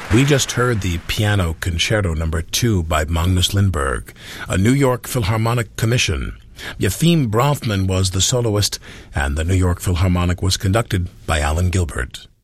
We just heard the Piano Concerto No. 2 by Magnus Lindberg, a New York Philharmonic commission. Yefim Bronfman was the soloist, and the New York Philharmonic was conducted by Alan Gilbert.